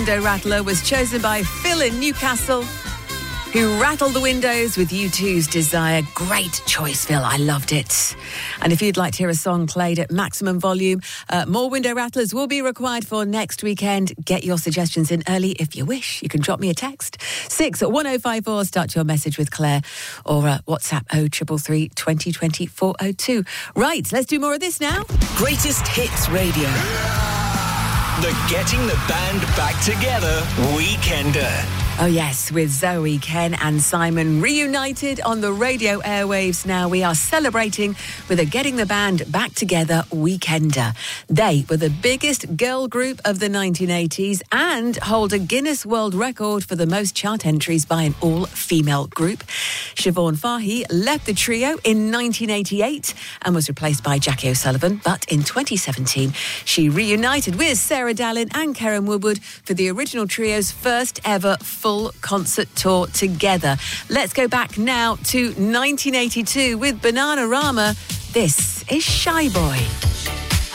Window Rattler was chosen by Phil in Newcastle, who rattled the windows with U2's Desire. Great choice, Phil. I loved it. And if you'd like to hear a song played at maximum volume, more Window Rattlers will be required for next weekend. Get your suggestions in early if you wish. You can drop me a text, 61054, start your message with Claire, or WhatsApp 0333 2020 402. Right, let's do more of this now. Greatest Hits Radio. The Getting the Band Back Together Weekender. Oh yes, with Zoe, Ken and Simon reunited on the radio airwaves now. We are celebrating with a Getting the Band Back Together Weekender. They were the biggest girl group of the 1980s and hold a Guinness World Record for the most chart entries by an all-female group. Siobhan Fahey left the trio in 1988 and was replaced by Jackie O'Sullivan, but in 2017 she reunited with Sarah Dallin and Karen Woodward for the original trio's first ever full concert tour together. Let's go back now to 1982 with Bananarama. This is Shy Boy.